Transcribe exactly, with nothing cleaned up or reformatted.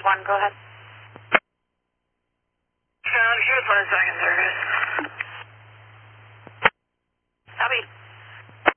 one, go ahead. Sound, here's one second, sir.